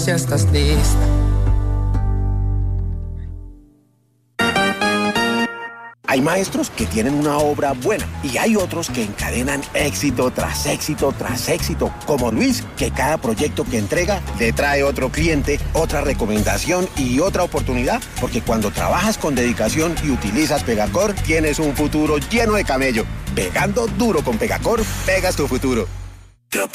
Ya estás lista. Hay maestros que tienen una obra buena y hay otros que encadenan éxito tras éxito tras éxito, como Luis, que cada proyecto que entrega le trae otro cliente, otra recomendación y otra oportunidad, porque cuando trabajas con dedicación y utilizas Pegacor, tienes un futuro lleno de camello. Pegando duro con Pegacor, pegas tu futuro.